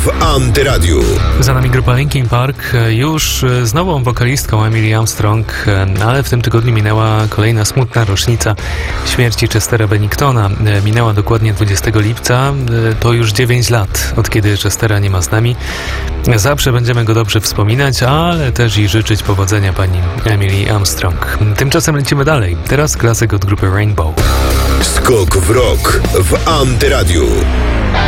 w Antyradiu. Za nami grupa Linkin Park, już z nową wokalistką Emily Armstrong, ale w tym tygodniu minęła kolejna smutna rocznica śmierci Chestera Benningtona. Minęła dokładnie 20 lipca, to już 9 lat, od kiedy Chestera nie ma z nami. Zawsze będziemy go dobrze wspominać, ale też i życzyć powodzenia pani Emily Armstrong. Tymczasem lecimy dalej. Teraz klasyk od grupy Rainbow. Skok w rok w Antyradiu.